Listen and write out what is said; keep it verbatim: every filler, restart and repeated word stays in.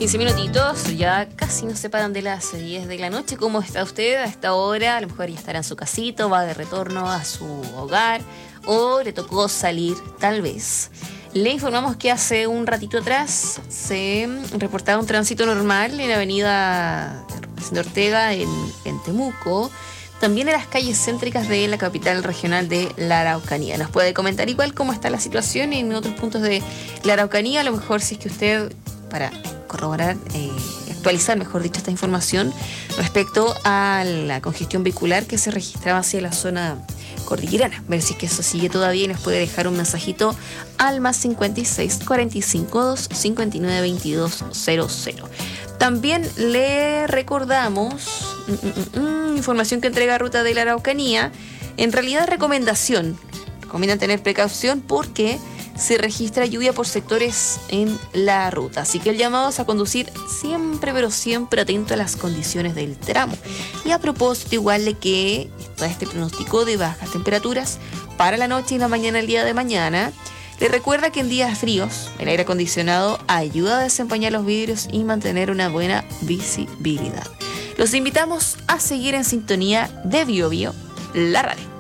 quince minutitos, ya casi nos separan de las diez de la noche. ¿Cómo está usted a esta hora? A lo mejor ya estará en su casito, va de retorno a su hogar o le tocó salir, tal vez. Le informamos que hace un ratito atrás se reportaba un tránsito normal en la avenida Ortega en, en Temuco, también en las calles céntricas de la capital regional de la Araucanía. Nos puede comentar igual cómo está la situación en otros puntos de la Araucanía. A lo mejor si es que usted, para corroborar, eh, actualizar, mejor dicho, esta información respecto a la congestión vehicular que se registraba hacia la zona cordillerana. Ver si es que eso sigue todavía y nos puede dejar un mensajito al más cincuenta y seis, cuarenta y cinco, dos, cincuenta y nueve, veintidós, cero cero. También le recordamos mm, mm, mm, información que entrega Ruta de la Araucanía. En realidad, recomendación. Recomiendan tener precaución porque se registra lluvia por sectores en la ruta. Así que el llamado es a conducir siempre, pero siempre atento a las condiciones del tramo. Y a propósito, igual de que está este pronóstico de bajas temperaturas para la noche y la mañana el día de mañana, le recuerda que en días fríos el aire acondicionado ayuda a desempañar los vidrios y mantener una buena visibilidad. Los invitamos a seguir en sintonía de Bio Bio, la radio.